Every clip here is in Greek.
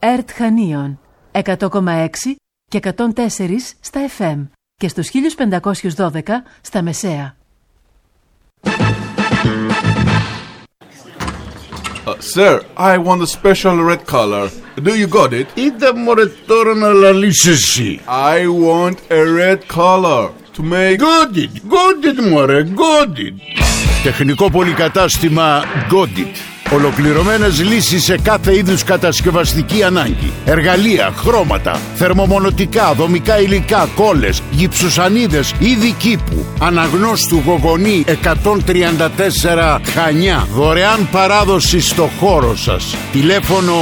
ΕΡΤ Χανίων 100,6 και 104 στα FM και στους 1512 στα Μεσαία. Sir, I want a special red color. Do you got it? Είδα μωρέ τώρα να λαλείς εσύ. I want a red color to make... Got it μωρέ, got it. Τεχνικό πολυκατάστημα Got it. Ολοκληρωμένες λύσεις σε κάθε είδους κατασκευαστική ανάγκη. Εργαλεία, χρώματα, θερμομονωτικά, δομικά υλικά, κόλλες, γυψοσανίδες, είδη κήπου. Αναγνώστου Γογονή 134 Χανιά. Δωρεάν παράδοση στο χώρο σας. Τηλέφωνο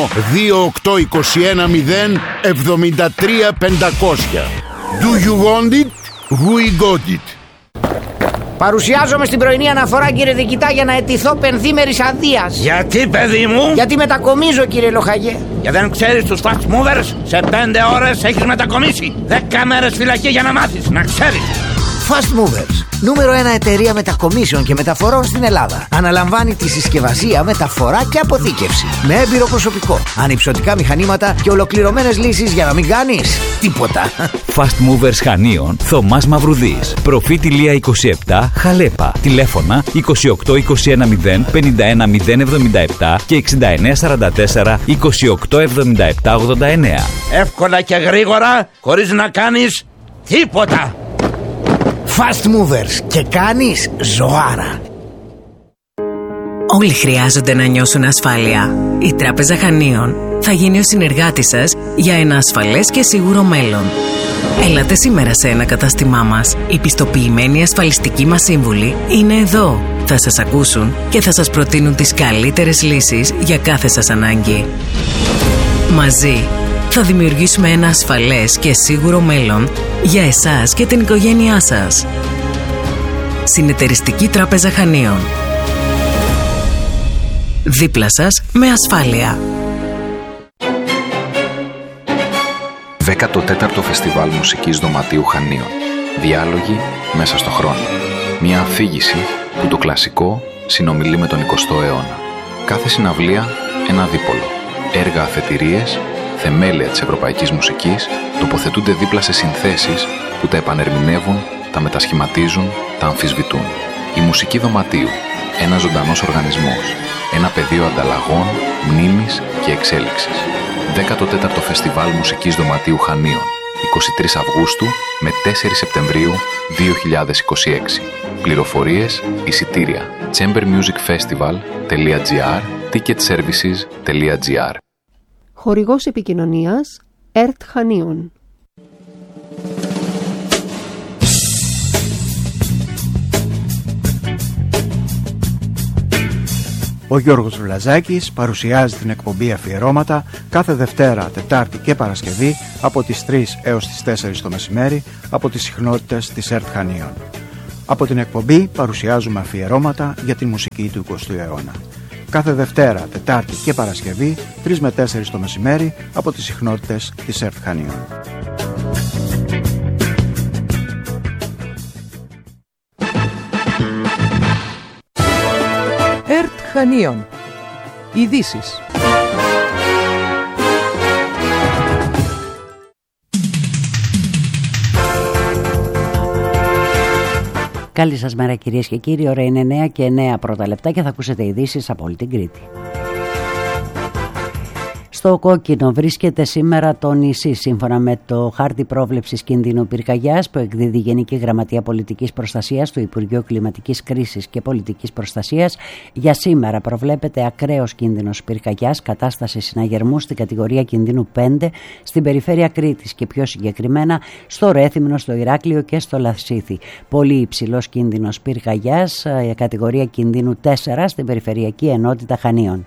28210 73500. Do you want it? We got it. Παρουσιάζομαι στην πρωινή αναφορά, κύριε Διοικητά, για να αιτηθώ πενθήμερης αδείας. Γιατί, παιδί μου? Γιατί μετακομίζω, κύριε Λοχαγέ. Για δεν ξέρεις τους fast movers? Σε 5 ώρες έχεις μετακομίσει. 10 μέρες φυλακή για να μάθεις, να ξέρεις. Fast Movers, νούμερο 1 εταιρεία μετακομίσεων και μεταφορών στην Ελλάδα. Αναλαμβάνει τη συσκευασία, μεταφορά και αποθήκευση. Με έμπειρο προσωπικό, ανυψωτικά μηχανήματα και ολοκληρωμένες λύσεις για να μην κάνεις τίποτα. Fast Movers Χανίων, Θωμάς Μαυρουδής. Προφήτη Λία 27, Χαλέπα. Τηλέφωνα 28 21 0 51 077 και 69 44 28 77 89. Εύκολα και γρήγορα, χωρίς να κάνεις τίποτα. Fast Movers, και κάνεις ζωάρα. Όλοι χρειάζονται να νιώσουν ασφάλεια. Η Τράπεζα Χανίων θα γίνει ο συνεργάτης σας για ένα ασφαλές και σίγουρο μέλλον. Έλατε σήμερα σε ένα κατάστημά μας. Οι πιστοποιημένοι ασφαλιστικοί μας σύμβουλοι είναι εδώ. Θα σας ακούσουν και θα σας προτείνουν τις καλύτερες λύσεις για κάθε σας ανάγκη. Μαζί θα δημιουργήσουμε ένα ασφαλές και σίγουρο μέλλον για εσάς και την οικογένειά σας. Συνεταιριστική Τράπεζα Χανίων. Δίπλα σας με ασφάλεια. 14ο Φεστιβάλ Μουσικής Δωματίου Χανίων. Διάλογοι μέσα στο χρόνο. Μια αφήγηση που το κλασικό συνομιλεί με τον 20ο αιώνα. Κάθε συναυλία ένα δίπολο. Έργα αφετηρίες, θεμέλια της ευρωπαϊκής μουσικής τοποθετούνται δίπλα σε συνθέσεις που τα επανερμηνεύουν, τα μετασχηματίζουν, τα αμφισβητούν. Η μουσική δωματίου, ένας ζωντανός οργανισμός, ένα πεδίο ανταλλαγών, μνήμης και εξέλιξης. 14ο Φεστιβάλ Μουσικής Δωματίου Χανίων, 23 Αυγούστου με 4 Σεπτεμβρίου 2026. Πληροφορίες, εισιτήρια, chambermusicfestival.gr, ticketservices.gr. Χορηγός επικοινωνίας ΕΡΤ Χανίων. Ο Γιώργος Βλαζάκης παρουσιάζει την εκπομπή Αφιερώματα κάθε Δευτέρα, Τετάρτη και Παρασκευή από τις 3 έως τις 4 το μεσημέρι από τις συχνότητες της ΕΡΤ Χανίων. Από την εκπομπή παρουσιάζουμε αφιερώματα για τη μουσική του 20ου αιώνα. Κάθε Δευτέρα, Τετάρτη και Παρασκευή 3 με 4 το μεσημέρι από τις συχνότητες της ΕΡΤ Χανίων. ΕΡΤ Χανίων. Ειδήσεις. Καλή σας μέρα κυρίες και κύριοι, ώρα είναι 9 και 9 πρώτα λεπτά και θα ακούσετε ειδήσεις από όλη την Κρήτη. Στο κόκκινο βρίσκεται σήμερα το νησί, σύμφωνα με το χάρτη πρόβλεψης κινδύνου πυρκαγιάς που εκδίδει η Γενική Γραμματεία Πολιτικής Προστασίας του Υπουργείου Κλιματικής Κρίσης και Πολιτικής Προστασίας. Για σήμερα προβλέπεται ακραίος κίνδυνος πυρκαγιάς, κατάσταση συναγερμού στην κατηγορία κινδύνου 5 στην περιφέρεια Κρήτης και πιο συγκεκριμένα στο Ρέθυμνο, στο Ηράκλειο και στο Λασίθι. Πολύ υψηλός κίνδυνος πυρκαγιάς, κατηγορία κινδύνου 4 στην περιφερειακή ενότητα Χανίων.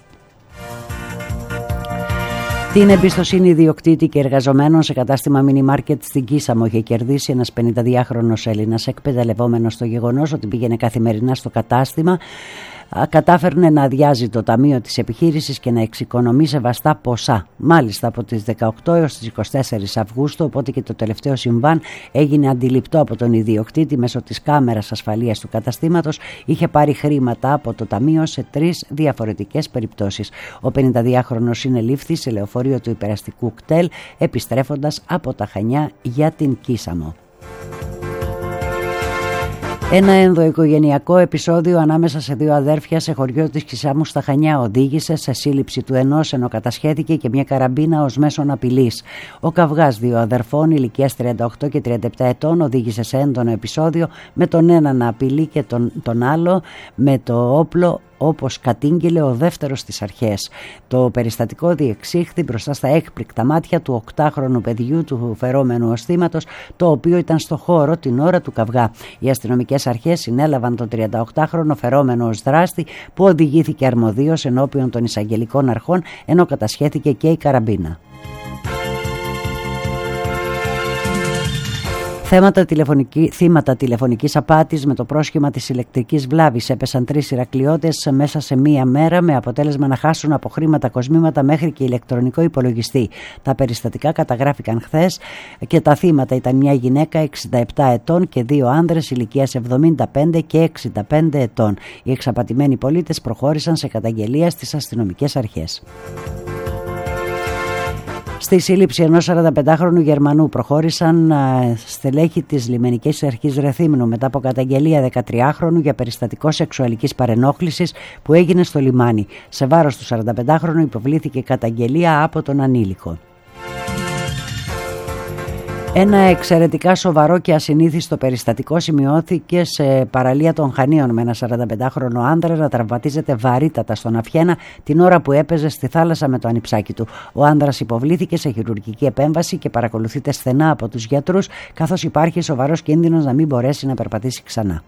Την εμπιστοσύνη ιδιοκτήτη και εργαζομένων σε κατάστημα μινι-μάρκετ στην Κίσαμο είχε κερδίσει ένας 52χρονος Έλληνας εκπαιδευόμενος στο γεγονός ότι πήγαινε καθημερινά στο κατάστημα κατάφερνε να αδειάζει το ταμείο της επιχείρησης και να εξοικονομεί σεβαστά ποσά. Μάλιστα από τις 18 έως τις 24 Αυγούστου, οπότε και το τελευταίο συμβάν έγινε αντιληπτό από τον ιδιοκτήτη μέσω της κάμερας ασφαλείας του καταστήματος, είχε πάρει χρήματα από το ταμείο σε 3 διαφορετικές περιπτώσεις. Ο 52χρονος συνελήφθη σε λεωφορείο του υπεραστικού κτέλ επιστρέφοντας από τα Χανιά για την Κίσαμο. Ένα ενδοοικογενειακό επεισόδιο ανάμεσα σε 2 αδέρφια σε χωριό της Κισάμου στα Χανιά οδήγησε σε σύλληψη του ενός, ενώ κατασχέθηκε και μια καραμπίνα ως μέσον απειλής. Ο καυγάς 2 αδερφών ηλικίας 38 και 37 ετών οδήγησε σε έντονο επεισόδιο, με τον ένα να απειλεί και τον άλλο με το όπλο, όπως κατήγγειλε ο δεύτερος στις αρχές. Το περιστατικό διεξήχθη μπροστά στα έκπληκτα μάτια του 8χρονου παιδιού του φερόμενου ως θύματος, το οποίο ήταν στο χώρο την ώρα του καυγά. Οι αστυνομικές αρχές συνέλαβαν τον 38χρονο φερόμενο ως δράστη, που οδηγήθηκε αρμοδίως ενώπιον των εισαγγελικών αρχών, ενώ κατασχέθηκε και η καραμπίνα. Θύματα τηλεφωνικής απάτης με το πρόσχημα της ηλεκτρικής βλάβης έπεσαν 3 Ηρακλειώτες μέσα σε μία μέρα, με αποτέλεσμα να χάσουν από χρήματα κοσμήματα μέχρι και ηλεκτρονικό υπολογιστή. Τα περιστατικά καταγράφηκαν χθες και τα θύματα ήταν μια γυναίκα 67 ετών και 2 άνδρες ηλικίας 75 και 65 ετών. Οι εξαπατημένοι πολίτες προχώρησαν σε καταγγελία στις αστυνομικές αρχές. Στη σύλληψη ενός 45χρονου Γερμανού προχώρησαν στελέχη της Λιμενικής Αρχής Ρεθύμνου μετά από καταγγελία 13χρονου για περιστατικό σεξουαλικής παρενόχλησης που έγινε στο λιμάνι. Σε βάρος του 45χρονου υποβλήθηκε καταγγελία από τον ανήλικο. Ένα εξαιρετικά σοβαρό και ασυνήθιστο περιστατικό σημειώθηκε σε παραλία των Χανίων, με ένα 45χρονο άντρα να τραυματίζεται βαρύτατα στον Αφιένα την ώρα που έπαιζε στη θάλασσα με το ανιψάκι του. Ο άντρας υποβλήθηκε σε χειρουργική επέμβαση και παρακολουθείται στενά από τους γιατρούς, καθώς υπάρχει σοβαρός κίνδυνος να μην μπορέσει να περπατήσει ξανά.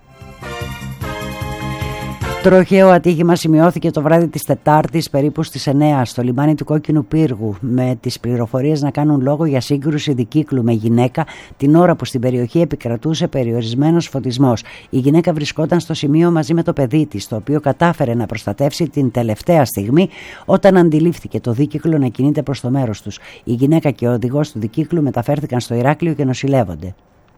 Τροχαίο ατύχημα σημειώθηκε το βράδυ της Τετάρτης περίπου στις 9 στο λιμάνι του Κόκκινου Πύργου, με τις πληροφορίες να κάνουν λόγο για σύγκρουση δικύκλου με γυναίκα την ώρα που στην περιοχή επικρατούσε περιορισμένος φωτισμός. Η γυναίκα βρισκόταν στο σημείο μαζί με το παιδί της, το οποίο κατάφερε να προστατεύσει την τελευταία στιγμή όταν αντιλήφθηκε το δίκυκλο να κινείται προς το μέρος τους. Η γυναίκα και ο οδηγός του δικύκλου μεταφέρθηκαν στο Ηράκλειο και νοσηλεύονται.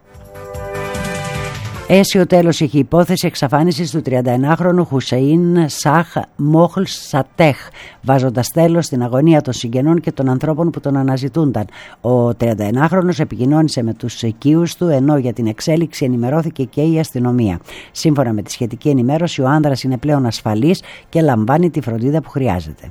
Αίσιο τέλος είχε η υπόθεση εξαφάνισης του 31χρονου Χουσεΐν Σαχ Μόχλ Σατέχ, βάζοντας τέλος στην αγωνία των συγγενών και των ανθρώπων που τον αναζητούνταν. Ο 31χρονος επικοινώνησε με τους οικείους του, ενώ για την εξέλιξη ενημερώθηκε και η αστυνομία. Σύμφωνα με τη σχετική ενημέρωση, ο άνδρας είναι πλέον ασφαλής και λαμβάνει τη φροντίδα που χρειάζεται.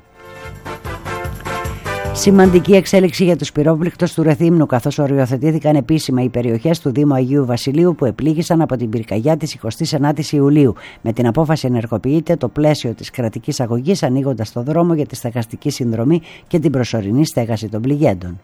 Σημαντική εξέλιξη για τους πυρόπληκτους του Ρεθύμνου, καθώς οριοθετήθηκαν επίσημα οι περιοχές του Δήμου Αγίου Βασιλείου που επλήγησαν από την πυρκαγιά της 29ης Ιουλίου. Με την απόφαση ενεργοποιείται το πλαίσιο της κρατικής αγωγής, ανοίγοντας το δρόμο για τη στεγαστική συνδρομή και την προσωρινή στέγαση των πληγέντων.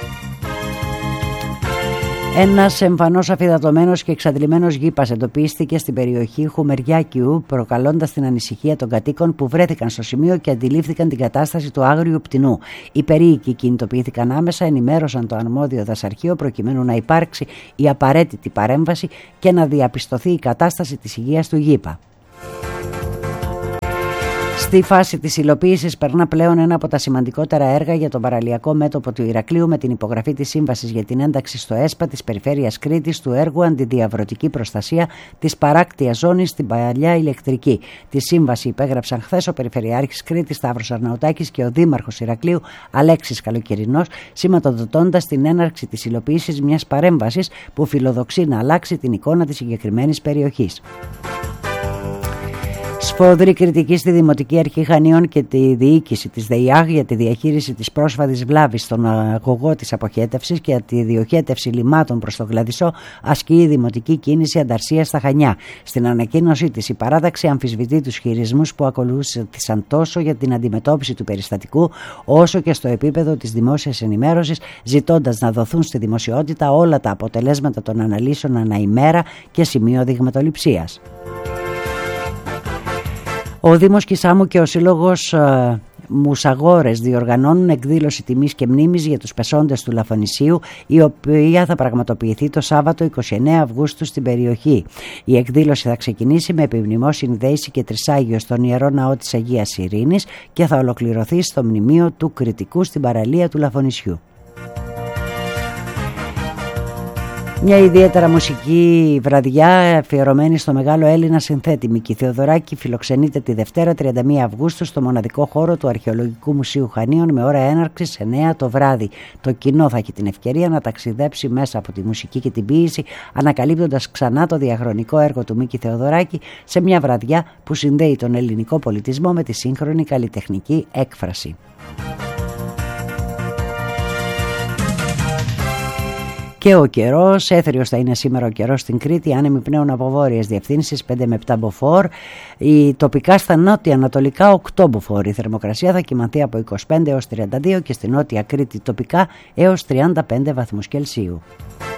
Ένας εμφανώς αφυδατωμένος και εξαντλημένος γήπας εντοπίστηκε στην περιοχή Χουμεριάκιου, προκαλώντας την ανησυχία των κατοίκων που βρέθηκαν στο σημείο και αντιλήφθηκαν την κατάσταση του άγριου πτηνού. Οι περίοικοι κινητοποιήθηκαν άμεσα, ενημέρωσαν το αρμόδιο δασαρχείο προκειμένου να υπάρξει η απαραίτητη παρέμβαση και να διαπιστωθεί η κατάσταση της υγείας του γήπα. Στη φάση της υλοποίησης περνά πλέον ένα από τα σημαντικότερα έργα για τον παραλιακό μέτωπο του Ηρακλείου, με την υπογραφή της σύμβασης για την ένταξη στο ΕΣΠΑ της Περιφέρειας Κρήτης του έργου Αντιδιαβρωτική Προστασία της παράκτιας ζώνης στην παλιά ηλεκτρική. Τη σύμβαση υπέγραψαν χθες ο Περιφερειάρχης Κρήτης Σταύρος Αρναουτάκης και ο Δήμαρχος Ηρακλείου Αλέξης Καλοκαιρινός, σηματοδοτώντας την έναρξη της υλοποίησης μιας παρέμβασης που φιλοδοξεί να αλλάξει την εικόνα της συγκεκριμένης περιοχής. Σφόδρη κριτική στη Δημοτική Αρχή Χανίων και τη διοίκηση της ΔΕΙΑΓ για τη διαχείριση της πρόσφατης βλάβης στον αγωγό της αποχέτευσης και τη διοχέτευση λιμάτων προς τον Γλαδισό ασκεί η Δημοτική Κίνηση Ανταρσίας στα Χανιά. Στην ανακοίνωσή της, η παράταξη αμφισβητεί τους χειρισμούς που ακολούθησαν τόσο για την αντιμετώπιση του περιστατικού, όσο και στο επίπεδο της δημόσιας ενημέρωσης, ζητώντας να δοθούν στη δημοσιότητα όλα τα αποτελέσματα των αναλύσεων ανά ημέρα και σημείο δειγματοληψίας. Ο Δήμος Κισάμου και ο Σύλλογος Μουσαγόρες διοργανώνουν εκδήλωση τιμής και μνήμης για τους πεσόντες του Λαφωνησίου, η οποία θα πραγματοποιηθεί το Σάββατο 29 Αυγούστου στην περιοχή. Η εκδήλωση θα ξεκινήσει με επιμνημόσυνη δέηση και τρισάγιο στον Ιερό Ναό της Αγίας Ειρήνης και θα ολοκληρωθεί στο μνημείο του Κρητικού στην παραλία του Λαφωνησιού. Μια ιδιαίτερα μουσική βραδιά αφιερωμένη στο μεγάλο Έλληνα συνθέτη Μίκη Θεοδωράκη φιλοξενείται τη Δευτέρα 31 Αυγούστου στο μοναδικό χώρο του Αρχαιολογικού Μουσείου Χανίων με ώρα έναρξης 9 το βράδυ. Το κοινό θα έχει την ευκαιρία να ταξιδέψει μέσα από τη μουσική και την ποίηση, ανακαλύπτοντας ξανά το διαχρονικό έργο του Μίκη Θεοδωράκη σε μια βραδιά που συνδέει τον ελληνικό πολιτισμό με τη σύγχρονη καλλιτεχνική έκφραση. Και ο καιρός, έθριος θα είναι σήμερα ο καιρός στην Κρήτη, άνεμοι πνέουν από βόρειες διευθύνσεις 5 με 7 μποφόρ, η τοπικά στα νότια-ανατολικά 8 μποφόρ. Η θερμοκρασία θα κυμανθεί από 25 έως 32 και στη νότια Κρήτη τοπικά έως 35 βαθμούς Κελσίου.